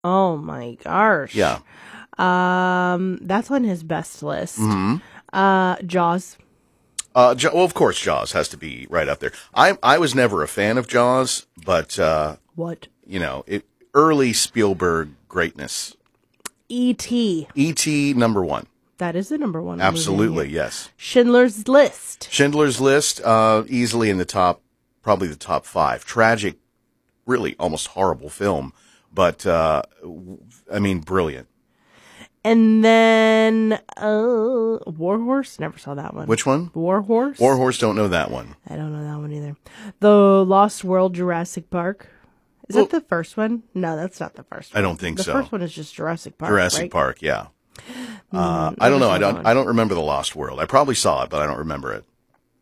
Oh my gosh. Yeah. That's on his best list. Jaws. Well, of course, Jaws has to be right up there. I was never a fan of Jaws, but What? Early Spielberg greatness. E.T. E.T. number one. That is the number one. Absolutely, yes. Schindler's List. Schindler's List, easily in the top, probably the top 5. Tragic, really almost horrible film, but brilliant. And then War Horse. Never saw that one. Which one? War Horse. War Horse. Don't know that one. I don't know that one either. The Lost World Jurassic Park. Is that the first one? No, that's not the first one. I don't think so. The first one is just Jurassic Park. Jurassic Park, yeah. I don't know. I don't remember the Lost World. I probably saw it, but I don't remember it.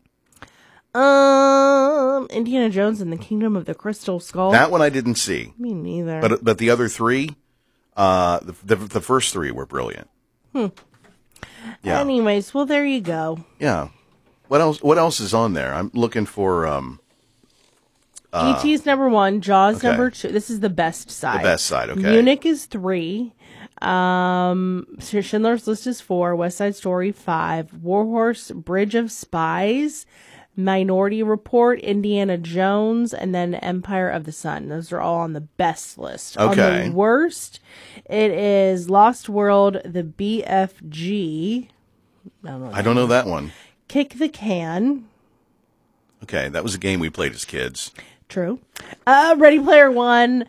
Indiana Jones and the Kingdom of the Crystal Skull. That one I didn't see. Me neither. But the other three, the first three were brilliant. Yeah. Anyways, well, there you go. Yeah. What else is on there? I'm looking for E.T.'s number 1, Jaws okay. number 2. This is the best side. The best side, okay. Munich is 3. Schindler's List is 4. West Side Story 5. War Horse, Bridge of Spies, Minority Report, Indiana Jones, and then Empire of the Sun. Those are all on the best list. Okay. On the worst, it is Lost World, the BFG. I don't know that one. Kick the Can. Okay, that was a game we played as kids. True. Ready Player One,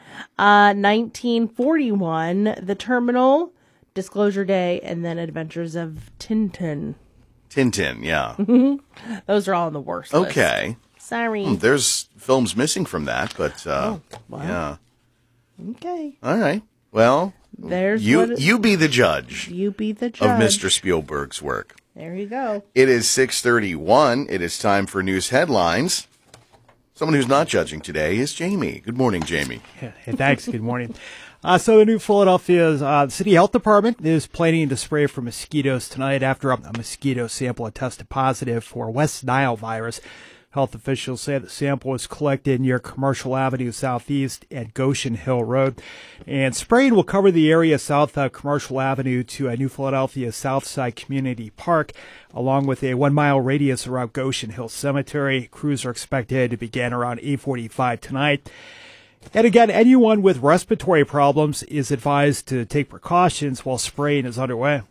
1941, The Terminal, Disclosure Day, and then Adventures of Tintin. Tintin, yeah. Those are all on the worst list. Okay. Sorry. There's films missing from that, but wow. yeah. Okay. All right. Well, There's you be the judge. You be the judge of Mr. Spielberg's work. There you go. It is 6:31. It is time for news headlines. Someone who's not judging today is Jamie. Good morning, Jamie. Hey, thanks. Good morning. So the New Philadelphia's City Health Department is planning to spray for mosquitoes tonight after a mosquito sample had tested positive for West Nile virus. Health officials say the sample was collected near Commercial Avenue Southeast at Goshen Hill Road. And spraying will cover the area south of Commercial Avenue to New Philadelphia Southside Community Park, along with a 1 mile radius around Goshen Hill Cemetery. Crews are expected to begin around 8:45 tonight. And again, anyone with respiratory problems is advised to take precautions while spraying is underway.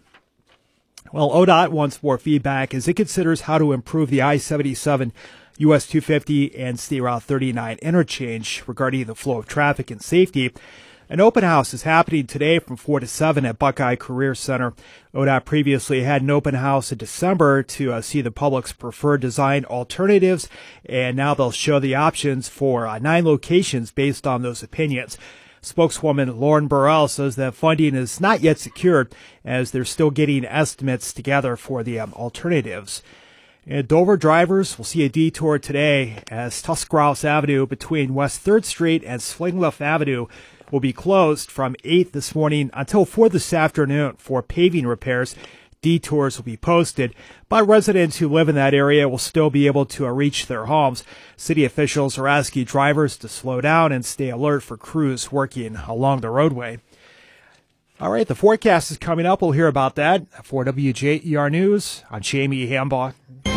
Well, ODOT wants more feedback as it considers how to improve the I-77 US 250 and State Route 39 interchange regarding the flow of traffic and safety. An open house is happening today from 4 to 7 at Buckeye Career Center. ODOT previously had an open house in December to see the public's preferred design alternatives, and now they'll show the options for 9 locations based on those opinions. Spokeswoman Lauren Burrell says that funding is not yet secured as they're still getting estimates together for the alternatives. And Dover drivers will see a detour today as Tuscarawas Avenue between West 3rd Street and Springleaf Avenue will be closed from 8 this morning until 4 this afternoon for paving repairs. Detours will be posted, but residents who live in that area will still be able to reach their homes. City officials are asking drivers to slow down and stay alert for crews working along the roadway. All right, the forecast is coming up. We'll hear about that. For WJER News, I'm Jamie Hambaugh.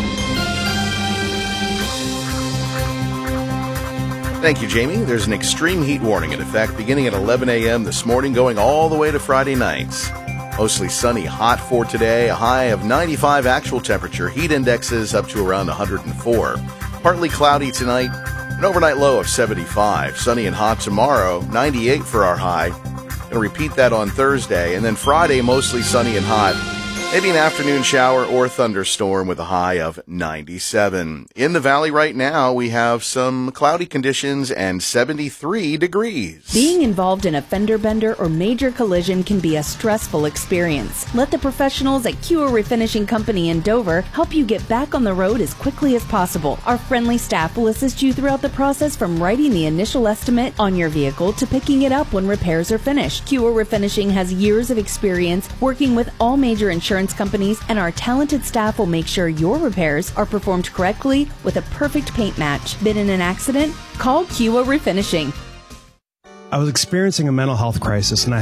Thank you, Jamie. There's an extreme heat warning in effect beginning at 11 a.m. this morning, going all the way to Friday nights. Mostly sunny, hot for today, a high of 95 actual temperature, heat indexes up to around 104. Partly cloudy tonight, an overnight low of 75. Sunny and hot tomorrow, 98 for our high. Going to repeat that on Thursday, and then Friday, mostly sunny and hot. Maybe an afternoon shower or thunderstorm with a high of 97. In the valley right now, we have some cloudy conditions and 73 degrees. Being involved in a fender bender or major collision can be a stressful experience. Let the professionals at Cure Refinishing Company in Dover help you get back on the road as quickly as possible. Our friendly staff will assist you throughout the process from writing the initial estimate on your vehicle to picking it up when repairs are finished. Cure Refinishing has years of experience working with all major insurance companies, and our talented staff will make sure your repairs are performed correctly with a perfect paint match. Been in an accident? Call Cure Refinishing. I was experiencing a mental health crisis, and I